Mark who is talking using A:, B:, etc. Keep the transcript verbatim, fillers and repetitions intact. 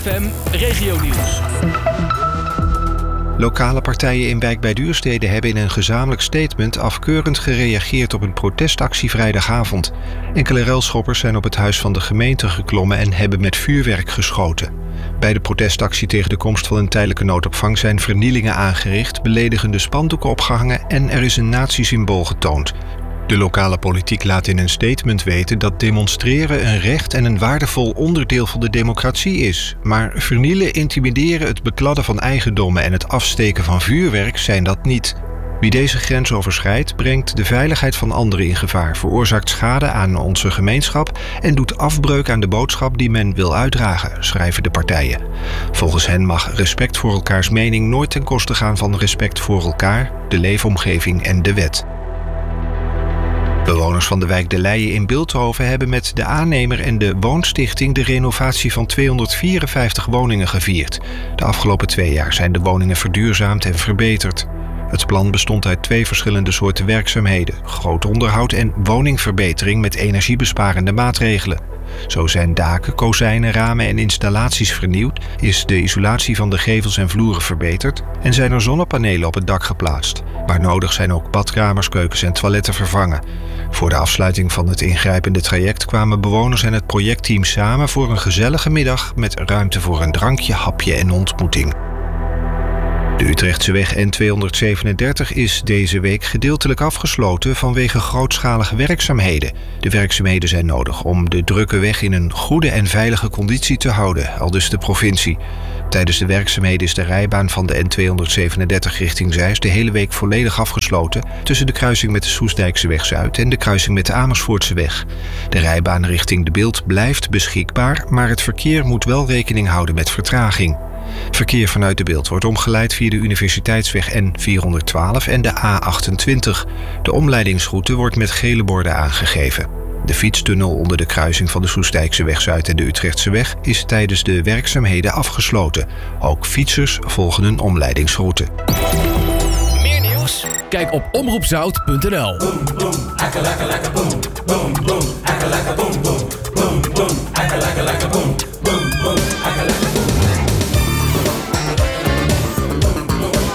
A: M Regionieuws.
B: Lokale partijen in Wijk bij Duurstede hebben in een gezamenlijk statement afkeurend gereageerd op een protestactie vrijdagavond. Enkele relschoppers zijn op het huis van de gemeente geklommen en hebben met vuurwerk geschoten. Bij de protestactie tegen de komst van een tijdelijke noodopvang zijn vernielingen aangericht, beledigende spandoeken opgehangen en er is een nazi-symbool getoond. De lokale politiek laat in een statement weten dat demonstreren een recht en een waardevol onderdeel van de democratie is. Maar vernielen, intimideren, het bekladden van eigendommen en het afsteken van vuurwerk zijn dat niet. Wie deze grens overschrijdt, brengt de veiligheid van anderen in gevaar, veroorzaakt schade aan onze gemeenschap en doet afbreuk aan de boodschap die men wil uitdragen, schrijven de partijen. Volgens hen mag respect voor elkaars mening nooit ten koste gaan van respect voor elkaar, de leefomgeving en de wet. Bewoners van de wijk De Leije in Bilthoven hebben met de aannemer en de woonstichting de renovatie van tweehonderdvierenvijftig woningen gevierd. De afgelopen twee jaar zijn de woningen verduurzaamd en verbeterd. Het plan bestond uit twee verschillende soorten werkzaamheden: groot onderhoud en woningverbetering met energiebesparende maatregelen. Zo zijn daken, kozijnen, ramen en installaties vernieuwd, is de isolatie van de gevels en vloeren verbeterd en zijn er zonnepanelen op het dak geplaatst. Waar nodig zijn ook badkamers, keukens en toiletten vervangen. Voor de afsluiting van het ingrijpende traject kwamen bewoners en het projectteam samen voor een gezellige middag met ruimte voor een drankje, hapje en ontmoeting. De Utrechtseweg N tweehonderdzevenendertig is deze week gedeeltelijk afgesloten vanwege grootschalige werkzaamheden. De werkzaamheden zijn nodig om de drukke weg in een goede en veilige conditie te houden, aldus de provincie. Tijdens de werkzaamheden is de rijbaan van de N tweehonderdzevenendertig richting Zeist de hele week volledig afgesloten tussen de kruising met de Soestdijkseweg Zuid en de kruising met de Amersfoortseweg. De rijbaan richting De Bilt blijft beschikbaar, maar het verkeer moet wel rekening houden met vertraging. Verkeer vanuit De Bilt wordt omgeleid via de Universiteitsweg N vierhonderdtwaalf en de A achtentwintig. De omleidingsroute wordt met gele borden aangegeven. De fietstunnel onder de kruising van de Soestdijkseweg Zuid en de Utrechtseweg is tijdens de werkzaamheden afgesloten. Ook fietsers volgen een omleidingsroute.
A: Meer nieuws? Kijk op omroep zout punt n l.
C: Boom, boom, akka, akka, akka, boom.